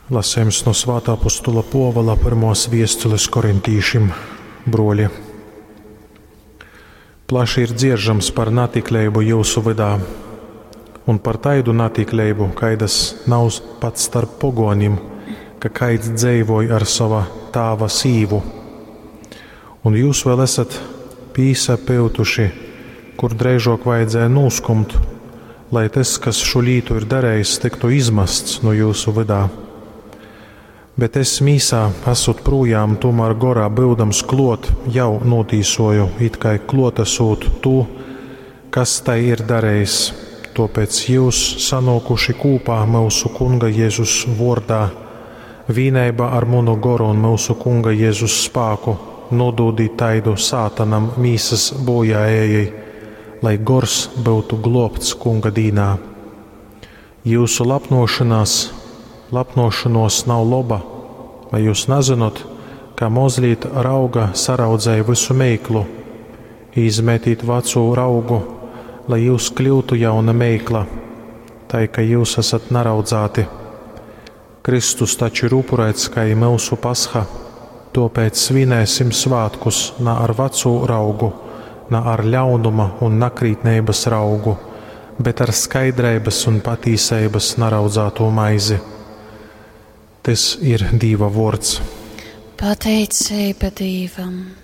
Lasējums no svētā apostula Pāvila pirmās vēstules korintīšiem, broļi. Plaši ir dzirdzams par natiklību jūsu vidā, un par taidu natiklību, kaidas nav pat starp pogonim, ka kaids dzīvoja ar sava tāva sīvu. Un jūs vēl esat pīsapiltuši, kur drēžok vajadzēja nūskumt, lai tas, kas šo lītu ir darējis, tiktu izmests no jūsu vidā. Bet es mīsā esot projām, tomēr gorā bildams klot, jau notīsoju, it kā klotasūt to, kas tai ir darējis. Tāpēc jūs sanokuši kūpā mūsu Kunga Jēzus vārdā, vienībā ar manu goru un mūsu Kunga Jēzus spēku, nododīt taidu sātanam mīsas bojājējai, lai gors būtu globts Kunga dīnā. Jūsu lapnošanos nav laba, vai jūs nezinot, ka mozlīt rauga saraudzēja visu meiklu, izmetīt veco raugu, lai jūs kļūtu jauna meikla, tai, ka jūs esat naraudzāti. Kristus taču ir upurēts kā mūsu pasha, tāpēc svinēsim svātkus ne ar veco raugu, ne ar ļaunuma un nakrītnības raugu, bet ar skaidrības un patīsības naraudzāto maizi. Tas ir Dieva vārds. Pateicība Dievam.